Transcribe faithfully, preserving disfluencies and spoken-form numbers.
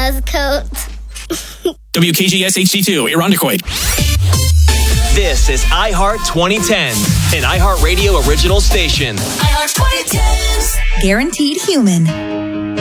buzz coat. W K G S H D two, Irondequoit. This is iHeart twenty ten, an iHeartRadio original station. iHeart twenty ten. Guaranteed human.